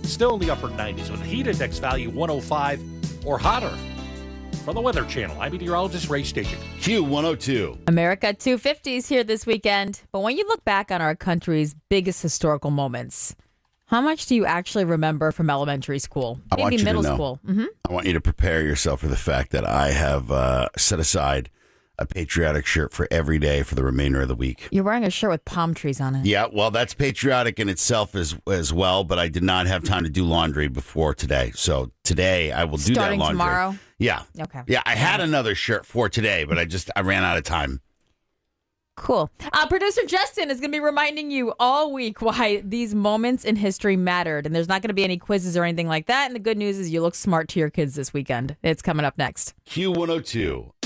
Still in the upper 90s with heat index value 105 or hotter. From the Weather Channel, I'm meteorologist Ray Station. Q102. America 250s here this weekend. But when you look back on our country's biggest historical moments, how much do you actually remember from elementary school? Maybe middle school. Mm-hmm. I want you to prepare yourself for the fact that I have set aside a patriotic shirt for every day for the remainder of the week. You're wearing a shirt with palm trees on it. Yeah, well, that's patriotic in itself as well, but I did not have time to do laundry before today. So today I will do that laundry. Starting tomorrow? Yeah. Okay. Yeah, I had another shirt for today, but I ran out of time. Cool. Producer Justin is going to be reminding you all week why these moments in history mattered. And there's not going to be any quizzes or anything like that. And the good news is you look smart to your kids this weekend. It's coming up next. Q102.